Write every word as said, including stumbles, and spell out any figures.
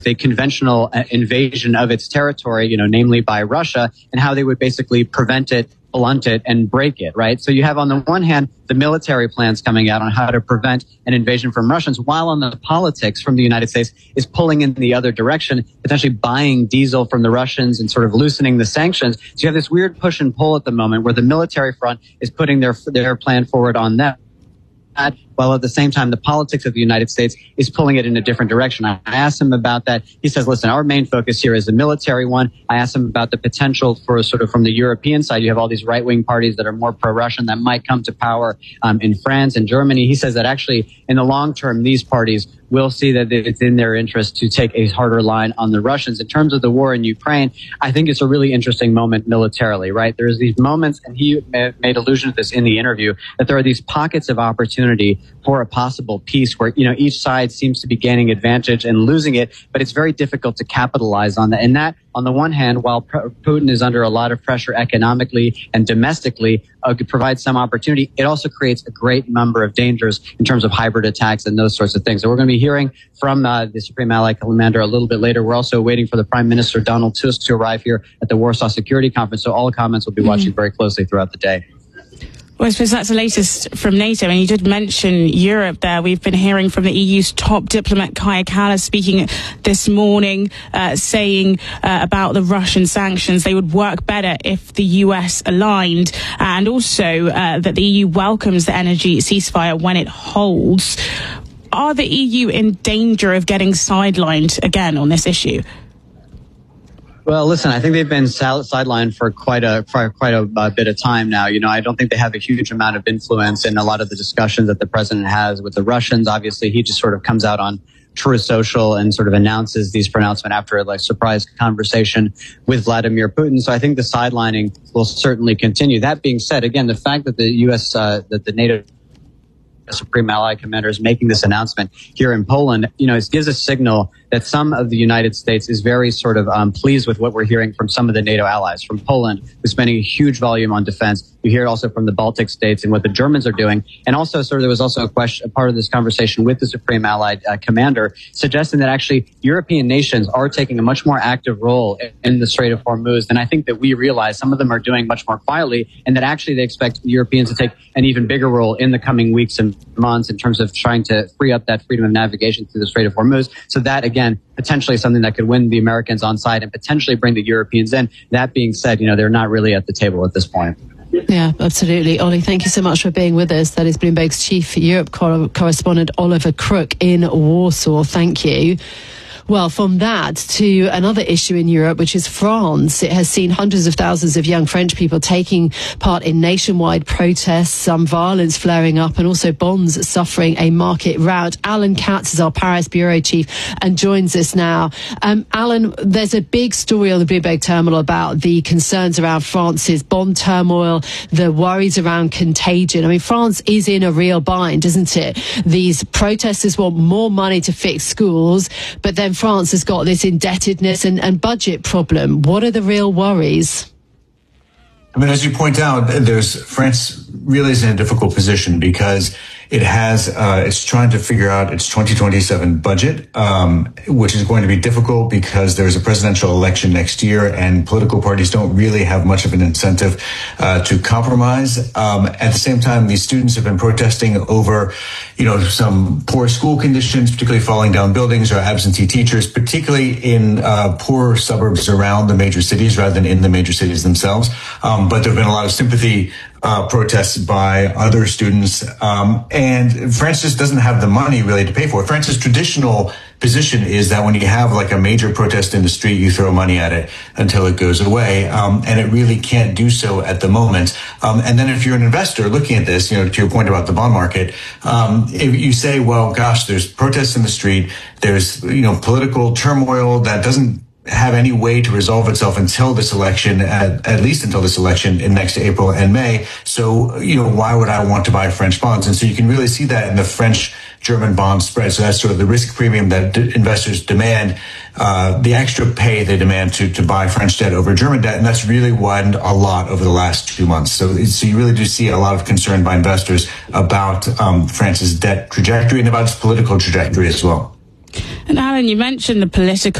a conventional invasion of its territory, you know, namely by Russia, and how they would basically prevent it, blunt it, and break it, right? So you have, on the one hand, the military plans coming out on how to prevent an invasion from Russians, while on the politics from the United States is pulling in the other direction, potentially buying diesel from the Russians and sort of loosening the sanctions. So you have this weird push and pull at the moment where the military front is putting their their plan forward on that, while at the same time the politics of the United States is pulling it in a different direction. I asked him about that. He says, listen, our main focus here is the military one. I asked him about the potential for sort of from the European side. You have all these right-wing parties that are more pro-Russian that might come to power um, in France and Germany. He says that actually in the long term, these parties will see that it's in their interest to take a harder line on the Russians. In terms of the war in Ukraine, I think it's a really interesting moment militarily, right? There's these moments, and he made allusion to this in the interview, that there are these pockets of opportunity for a possible peace where, you know, each side seems to be gaining advantage and losing it, but it's very difficult to capitalize on that. And that, on the one hand, while Putin is under a lot of pressure economically and domestically, uh, could provide some opportunity, it also creates a great number of dangers in terms of hybrid attacks and those sorts of things. So we're going to be hearing from uh, the Supreme Allied Commander a little bit later. We're also waiting for the Prime Minister, Donald Tusk, to arrive here at the Warsaw Security Conference. So all comments will be watching mm-hmm. very closely throughout the day. Well, I suppose that's the latest from NATO, and you did mention Europe there. We've been hearing from the E U's top diplomat, Kaja Kallas, speaking this morning, uh, saying uh, about the Russian sanctions, they would work better if the U S aligned, and also uh, that the E U welcomes the energy ceasefire when it holds. Are the E U in danger of getting sidelined again on this issue? Well, listen, I think they've been sidelined for quite a for quite a, a bit of time now. You know, I don't think they have a huge amount of influence in a lot of the discussions that the president has with the Russians. Obviously, he just sort of comes out on Truth Social and sort of announces these pronouncements after a like surprise conversation with Vladimir Putin. So I think the sidelining will certainly continue. That being said, again, the fact that the U S uh, that the NATO Supreme Allied Commander is making this announcement here in Poland, you know, it gives a signal that some of the United States is very sort of um, pleased with what we're hearing from some of the NATO allies, from Poland, who's spending a huge volume on defense. You hear it also from the Baltic states and what the Germans are doing. And also, sort of, there was also a question, a part of this conversation with the Supreme Allied uh, Commander, suggesting that actually European nations are taking a much more active role in the Strait of Hormuz than I think that we realize. Some of them are doing much more quietly, and that actually they expect Europeans to take an even bigger role in the coming weeks and months in terms of trying to free up that freedom of navigation through the Strait of Hormuz. So that, again, potentially something that could win the Americans on side and potentially bring the Europeans in. That being said, you know, they're not really at the table at this point. Yeah, absolutely. Ollie, thank you so much for being with us. That is Bloomberg's chief Europe co- correspondent, Oliver Crook, in Warsaw. Thank you. Well, from that to another issue in Europe, which is France. It has seen hundreds of thousands of young French people taking part in nationwide protests, some violence flaring up, and also bonds suffering a market rout. Alan Katz is our Paris bureau chief and joins us now. Um, Alan, there's a big story on the Bloomberg terminal about the concerns around France's bond turmoil, the worries around contagion. I mean, France is in a real bind, isn't it? These protesters want more money to fix schools, but then France has got this indebtedness and, and budget problem. What are the real worries? I mean, as you point out, there's France really is in a difficult position because it has, uh, it's trying to figure out its twenty twenty-seven budget, um, which is going to be difficult because there's a presidential election next year and political parties don't really have much of an incentive, uh, to compromise. Um, at the same time, these students have been protesting over, you know, some poor school conditions, particularly falling down buildings or absentee teachers, particularly in, uh, poor suburbs around the major cities rather than in the major cities themselves. Um, but there have been a lot of sympathy Uh, protests by other students. Um, and France just doesn't have the money really to pay for it. France's traditional position is that when you have like a major protest in the street, you throw money at it until it goes away. Um, and it really can't do so at the moment. Um, and then if you're an investor looking at this, you know, to your point about the bond market, um, if you say, well, gosh, there's protests in the street, there's, you know, political turmoil that doesn't have any way to resolve itself until this election, at, at least until this election in next April and May. So, you know, why would I want to buy French bonds? And so you can really see that in the French-German bond spread. So that's sort of the risk premium that d- investors demand, uh, the extra pay they demand to, to buy French debt over German debt. And that's really widened a lot over the last two months. So, so you really do see a lot of concern by investors about um, France's debt trajectory and about its political trajectory as well. And Alan, you mentioned the political